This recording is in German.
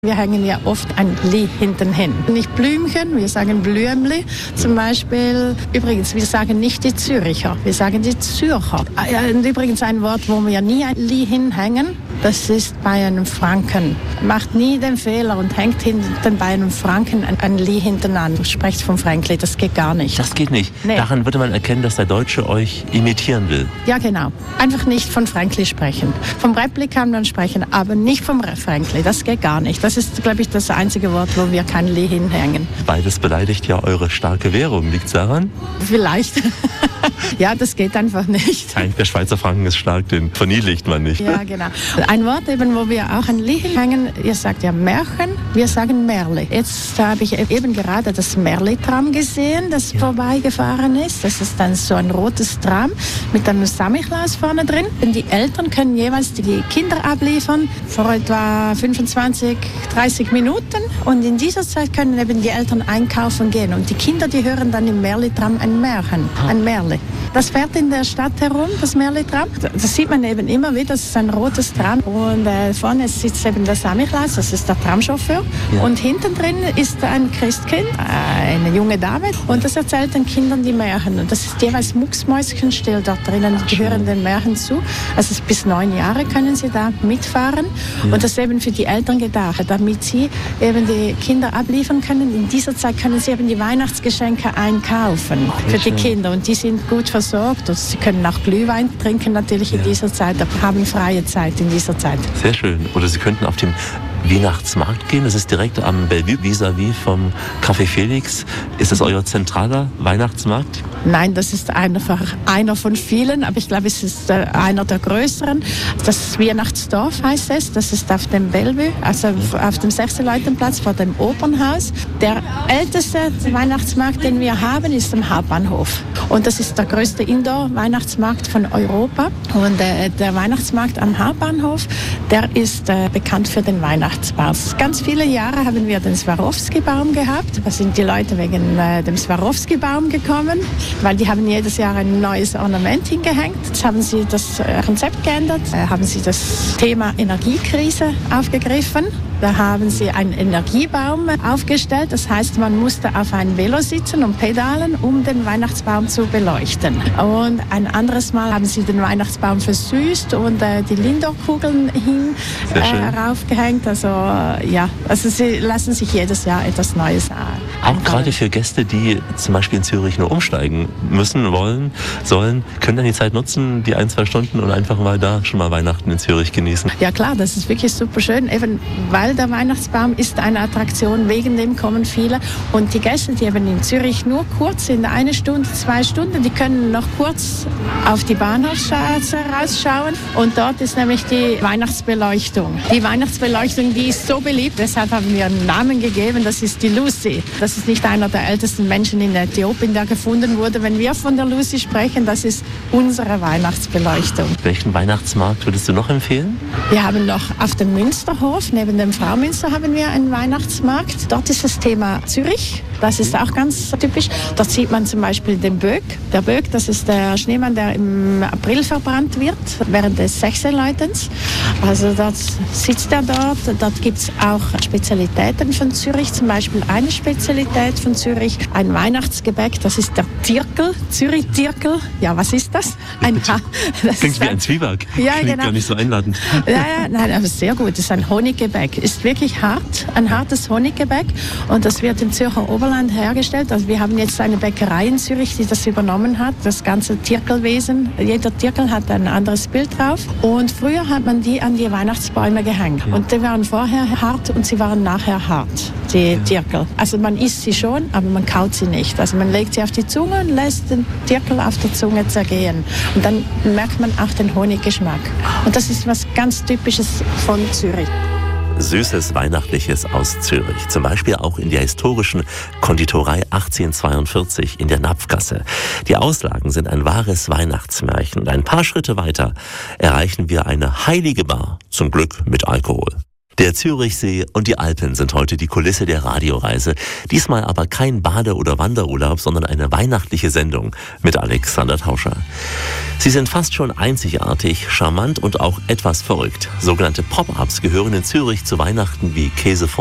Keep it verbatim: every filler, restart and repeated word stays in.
Wir hängen ja oft ein Li hinten hin. Nicht Blümchen, wir sagen Blümli. Zum Beispiel, übrigens, wir sagen nicht die Züricher, wir sagen die Zürcher. Und übrigens ein Wort, wo wir nie ein Li hinhängen, das ist bei einem Franken. Macht nie den Fehler und hängt hinten bei einem Franken ein Li hinten an. Du sprichst vom Fränkli, das geht gar nicht. Das geht nicht. Nee. Daran würde man erkennen, dass der Deutsche euch imitieren will. Ja, genau. Einfach nicht von Fränkli sprechen. Vom Räppli kann man sprechen, aber nicht vom Fränkli. Das geht gar nicht. Das ist, glaube ich, das einzige Wort, wo wir kein Li hinhängen. Beides beleidigt ja eure starke Währung. Liegt's daran? Vielleicht. Ja, das geht einfach nicht. Der Schweizer Franken ist stark, den verniedlicht man nicht. Ja, genau. Ein Wort eben, wo wir auch ein Li hinhängen, ihr sagt ja Märchen, wir sagen Märli. Jetzt habe ich eben gerade das Märli-Tram gesehen, das ja. vorbeigefahren ist. Das ist dann so ein rotes Tram mit einem Samichlaus vorne drin. Und die Eltern können jeweils die Kinder abliefern vor etwa fünfundzwanzig, dreißig Minuten. Und in dieser Zeit können eben die Eltern einkaufen gehen. Und die Kinder, die hören dann im Märli-Tram ein Märchen, ein Märli. Das fährt in der Stadt herum, das Märli-Tram. Das sieht man eben immer wieder, das ist ein rotes Tram. Und äh, vorne sitzt eben der Samichlaus, das ist der Tramchauffeur. Ja. Und hinten drin ist ein Christkind, äh, eine junge Dame. Und das erzählt den Kindern die Märchen. Und das ist jeweils mucksmäuschenstill dort drinnen. Die hören den Märchen zu. Also bis neun Jahre können sie da mitfahren. Ja. Und das ist eben für die Eltern gedacht, damit sie eben die Kinder abliefern können. In dieser Zeit können sie eben die Weihnachtsgeschenke einkaufen für die Kinder. Und die sind gut versorgt. Und sie können auch Glühwein trinken natürlich in ja. dieser Zeit, aber haben freie Zeit in dieser Zeit. Sehr schön. Oder Sie könnten auf dem Weihnachtsmarkt gehen. Das ist direkt am Bellevue, vis-à-vis vom Café Felix. Ist das euer zentraler Weihnachtsmarkt? Nein, das ist einfach einer von vielen, aber ich glaube, es ist einer der größeren. Das Weihnachtsdorf heißt es. Das ist auf dem Bellevue, also auf dem Sechs-Leuten-Platz vor dem Opernhaus. Der älteste Weihnachtsmarkt, den wir haben, ist am Hauptbahnhof. Und das ist der größte Indoor-Weihnachtsmarkt von Europa. Und äh, der Weihnachtsmarkt am Hauptbahnhof, der ist äh, bekannt für den Weihnachtsbaum. Ganz viele Jahre haben wir den Swarovski-Baum gehabt. Da sind die Leute wegen äh, dem Swarovski-Baum gekommen, weil die haben jedes Jahr ein neues Ornament hingehängt. Jetzt haben sie das äh, Konzept geändert, äh, haben sie das Thema Energiekrise aufgegriffen. Da haben sie einen Energiebaum aufgestellt. Das heißt, man musste auf ein Velo sitzen und pedalen, um den Weihnachtsbaum zu beleuchten. Und ein anderes Mal haben sie den Weihnachtsbaum versüßt und äh, die Lindor-Kugeln hin äh, raufgehängt. Also äh, ja, also sie lassen sich jedes Jahr etwas Neues äh, Auch gerade für Gäste, die zum Beispiel in Zürich nur umsteigen müssen, wollen, sollen, können dann die Zeit nutzen, die ein, zwei Stunden und einfach mal da schon mal Weihnachten in Zürich genießen. Ja klar, das ist wirklich super schön, eben weil der Weihnachtsbaum ist eine Attraktion, wegen dem kommen viele. Und die Gäste, die eben in Zürich nur kurz sind, eine Stunde, zwei Stunden, die können noch kurz auf die Bahnhofsstraße rausschauen. Und dort ist nämlich die Weihnachtsbeleuchtung. Die Weihnachtsbeleuchtung, die ist so beliebt, deshalb haben wir einen Namen gegeben, das ist die Lucy. Das ist nicht einer der ältesten Menschen in Äthiopien, der gefunden wurde. Wenn wir von der Lucy sprechen, das ist unsere Weihnachtsbeleuchtung. Welchen Weihnachtsmarkt würdest du noch empfehlen? Wir haben noch auf dem Münsterhof, neben dem Fraumünster haben wir einen Weihnachtsmarkt. Dort ist das Thema Zürich. Das ist auch ganz typisch. Dort sieht man zum Beispiel den Böck. Der Böck, das ist der Schneemann, der im April verbrannt wird, während des Sechseläutens. Also dort sitzt er dort. Dort gibt es auch Spezialitäten von Zürich. Zum Beispiel eine Spezialität von Zürich, ein Weihnachtsgebäck. Das ist der Tirkel, Zürich-Tirkel. Ja, was ist das? Ein ha das Klingt wie ein Zwieback. Ja, Klingt genau. gar nicht so einladend. Ja, ja, nein, aber sehr gut. Das ist ein Honiggebäck. Ist wirklich hart, ein hartes Honiggebäck. Und das wird im Zürcher Oberland hergestellt. Also wir haben jetzt eine Bäckerei in Zürich, die das übernommen hat. Das ganze Tirkelwesen. Jeder Tirkel hat ein anderes Bild drauf. Und früher hat man die an die Weihnachtsbäume gehängt. Ja. Und die waren vorher hart und sie waren nachher hart, die ja. Tirkel. Also man isst sie schon, aber man kaut sie nicht. Also man legt sie auf die Zunge und lässt den Tirkel auf der Zunge zergehen. Und dann merkt man auch den Honiggeschmack. Und das ist was ganz Typisches von Zürich. Süßes Weihnachtliches aus Zürich. Zum Beispiel auch in der historischen Konditorei achtzehnhundertzweiundvierzig in der Napfgasse. Die Auslagen sind ein wahres Weihnachtsmärchen. Und ein paar Schritte weiter erreichen wir eine heilige Bar, zum Glück mit Alkohol. Der Zürichsee und die Alpen sind heute die Kulisse der Radioreise. Diesmal aber kein Bade- oder Wanderurlaub, sondern eine weihnachtliche Sendung mit Alexander Tauscher. Sie sind fast schon einzigartig, charmant und auch etwas verrückt. Sogenannte Pop-ups gehören in Zürich zu Weihnachten wie Käsefondue